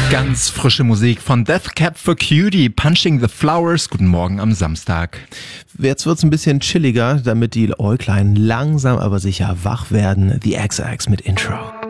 Ganz frische Musik von Death Cab for Cutie, Punching the Flowers. Guten Morgen am Samstag. Jetzt wird's ein bisschen chilliger, damit die Äuglein langsam aber sicher wach werden. The XX mit Intro.